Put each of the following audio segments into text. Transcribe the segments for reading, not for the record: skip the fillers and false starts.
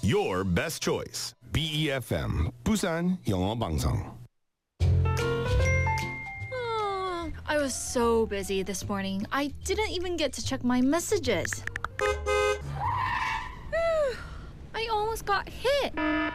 Your best choice. BEFM, Busan 영어 방송. I was so busy this morning. I didn't even get to check my messages. I almost got hit.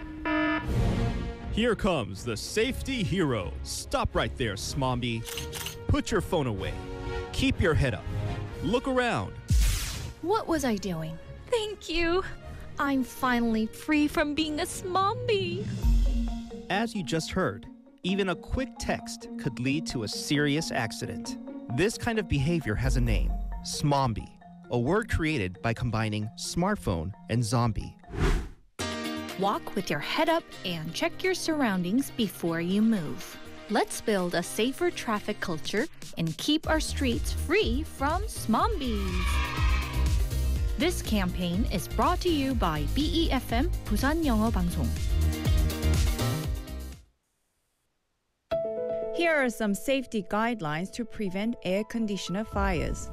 Here comes the safety hero. Stop right there, Smombi. Put your phone away. Keep your head up. Look around. What was I doing? Thank you. I'm finally free from being a Smombi. As you just heard, even a quick text could lead to a serious accident. This kind of behavior has a name, Smombi, a word created by combining smartphone and zombie. Walk with your head up and check your surroundings before you move. Let's build a safer traffic culture and keep our streets free from Smombis. This campaign is brought to you by BEFM 부산 영어 방송. Here are some safety guidelines to prevent air conditioner fires.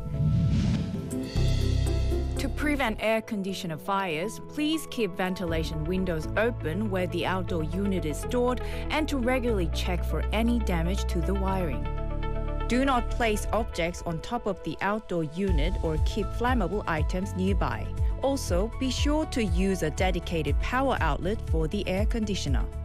To prevent air conditioner fires, please keep ventilation windows open where the outdoor unit is stored and to regularly check for any damage to the wiring. Do not place objects on top of the outdoor unit or keep flammable items nearby. Also, be sure to use a dedicated power outlet for the air conditioner.